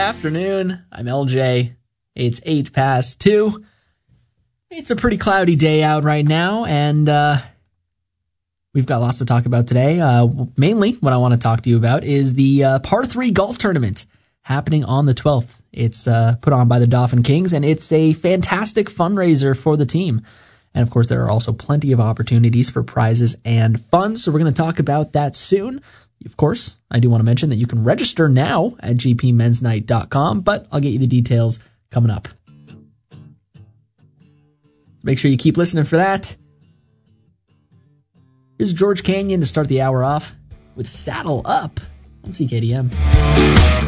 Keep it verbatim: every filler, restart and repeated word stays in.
afternoon. I'm L J. It's eight past two. It's a pretty cloudy day out right now, and uh, we've got lots to talk about today. Uh, mainly, what I want to talk to you about is the uh, Par three golf tournament happening on the twelfth. It's uh, put on by the Dauphin Kings, and it's a fantastic fundraiser for the team. And, of course, there are also plenty of opportunities for prizes and fun, so we're going to talk about that soon. Of course, I do want to mention that you can register now at g p men's night dot com, but I'll get you the details coming up. So make sure you keep listening for that. Here's George Canyon to start the hour off with Saddle Up on C K D M.